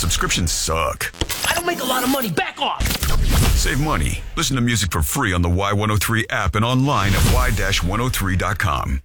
Subscriptions suck. I don't make a lot of money. Back off. Save money. Listen to music for free on the Y103 app and online at y-103.com.